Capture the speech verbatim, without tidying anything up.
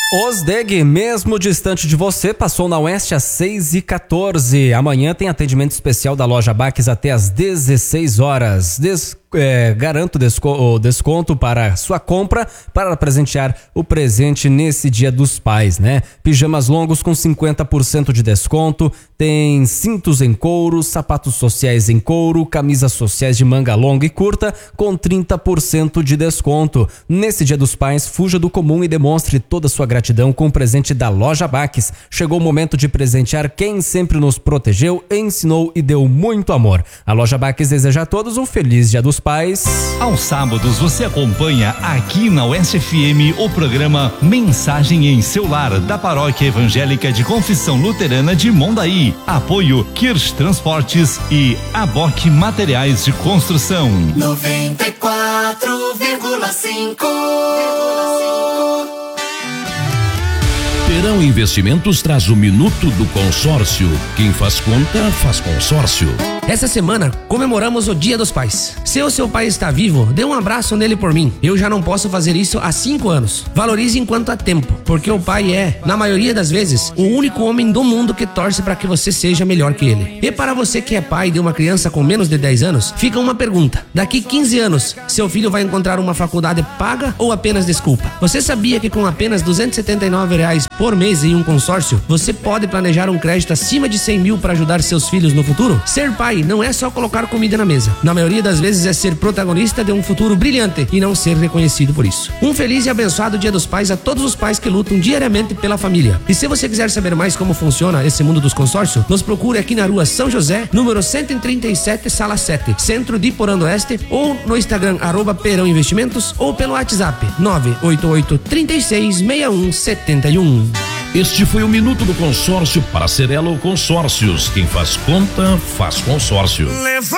Osdeg, mesmo distante de você, passou na Oeste às seis e quatorze. Amanhã tem atendimento especial da loja Baques até às dezesseis horas. Des, é, garanto desco, o desconto para sua compra para presentear o presente nesse Dia dos Pais, né? Pijamas longos com cinquenta por cento de desconto, tem cintos em couro, sapatos sociais em couro, camisas sociais de manga longa e curta com trinta por cento de desconto. Nesse Dia dos Pais, fuja do comum e demonstre toda a sua gratidão com o presente da loja Baques. Chegou o momento de presentear quem sempre nos protegeu, ensinou e deu muito amor. A loja Baques deseja a todos um feliz Dia dos Pais. Aos sábados você acompanha aqui na Oeste F M o programa Mensagem em Seu Lar da Paróquia Evangélica de Confissão Luterana de Mondaí. Apoio Kirsch Transportes e Aboque Materiais de Construção. noventa e quatro vírgula cinco. Perão Investimentos traz o Minuto do Consórcio. Quem faz conta, faz consórcio. Essa semana comemoramos o Dia dos Pais. Se o seu pai está vivo, dê um abraço nele por mim. Eu já não posso fazer isso há cinco anos. Valorize enquanto há tempo, porque o pai é, na maioria das vezes, o único homem do mundo que torce para que você seja melhor que ele. E para você que é pai de uma criança com menos de dez anos, fica uma pergunta. Daqui quinze anos, seu filho vai encontrar uma faculdade paga ou apenas desculpa? Você sabia que com apenas duzentos e setenta e nove reais por mês em um consórcio, você pode planejar um crédito acima de cem mil para ajudar seus filhos no futuro? Ser pai não é só colocar comida na mesa. Na maioria das vezes é ser protagonista de um futuro brilhante e não ser reconhecido por isso. Um feliz e abençoado Dia dos Pais a todos os pais que lutam diariamente pela família. E se você quiser saber mais como funciona esse mundo dos consórcios, nos procure aqui na rua São José, número cento e trinta e sete, sala sete, centro de Porão do Oeste, ou no Instagram, arroba Perão Investimentos, ou pelo WhatsApp, nove oito oito, três seis, seis um sete um. Este foi o Minuto do Consórcio para Cerelo Consórcios. Quem faz conta, faz consórcio.